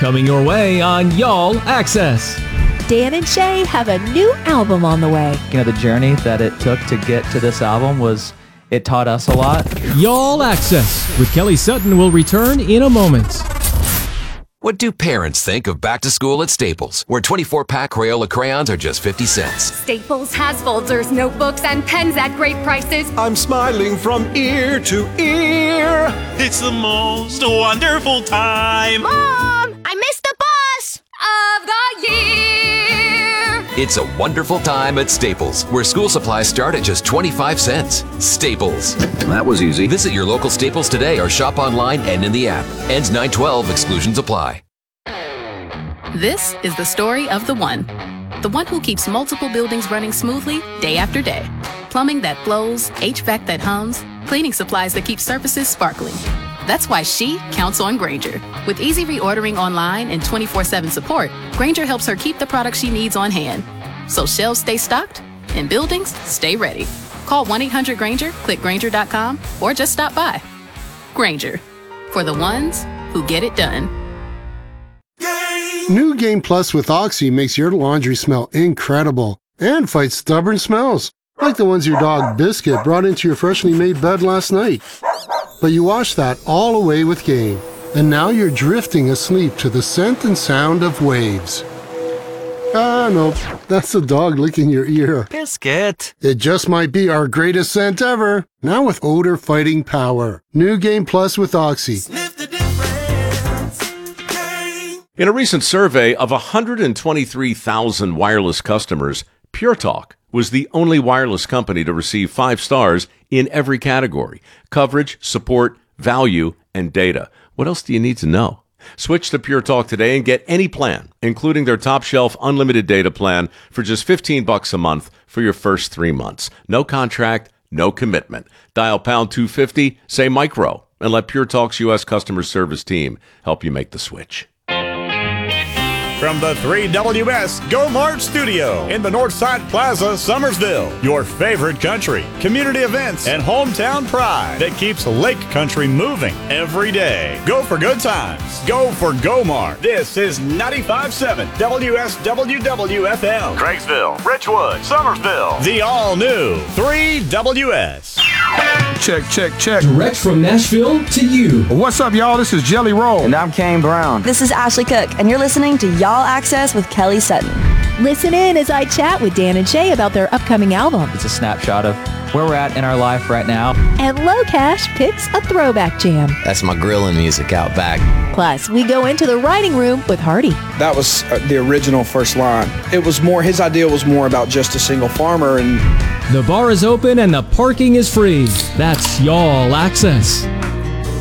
Coming your way on Y'all Access. Dan and Shay have a new album on the way. The journey that it took to get to this album it taught us a lot. Y'all Access with Kelly Sutton will return in a moment. What do parents think of back to school at Staples, where 24-pack Crayola crayons are just 50 cents? Staples has folders, notebooks, and pens at great prices. I'm smiling from ear to ear. It's the most wonderful time. Mom, I missed the bus of the year. It's a wonderful time at Staples, where school supplies start at just 25 cents. Staples. That was easy. Visit your local Staples today or shop online and in the app. Ends 9/12. Exclusions apply. This is the story of the one who keeps multiple buildings running smoothly day after day. Plumbing that flows, HVAC that hums, cleaning supplies that keep surfaces sparkling. That's why she counts on Grainger. With easy reordering online and 24/7 support, Grainger helps her keep the products she needs on hand. So shelves stay stocked and buildings stay ready. Call 1-800-GRAINGER, click Grainger.com, or just stop by. Grainger, for the ones who get it done. New Game Plus with Oxy makes your laundry smell incredible and fights stubborn smells, like the ones your dog Biscuit brought into your freshly made bed last night. But you washed that all away with Game, and now you're drifting asleep to the scent and sound of waves. Ah, nope, that's the dog licking your ear. Biscuit. It just might be our greatest scent ever, now with odor fighting power. New Game Plus with Oxy. Sniff the difference. Game. In a recent survey of 123,000 wireless customers, Pure Talk was the only wireless company to receive 5 stars in every category: coverage, support, value, and data. What else do you need to know? Switch to Pure Talk today and get any plan, including their top shelf unlimited data plan, for just $15 a month for your first 3 months. No contract, no commitment. Dial pound 250, say micro, and let Pure Talk's U.S. customer service team help you make the switch. From the 3WS Go Mart Studio in the Northside Plaza, Summersville. Your favorite country, community events, and hometown pride that keeps Lake Country moving every day. Go for good times. Go for Go Mart. This is 95.7 WSWW-FM. Craigsville, Richwood, Summersville. The all-new 3WS. Check, check, check. Direct from Nashville to you. What's up, y'all? This is Jelly Roll. And I'm Kane Brown. This is Ashley Cook, and you're listening to Y'all Access with Kelly Sutton. Listen in as I chat with Dan and Shay about their upcoming album. It's a snapshot of where we're at in our life right now. And Low Cash picks a throwback jam. That's my grilling music out back. Plus, we go into the writing room with Hardy. That was the original first line. It was more, his idea was more about just a single farmer. And the bar is open and the parking is free. That's Y'all Access.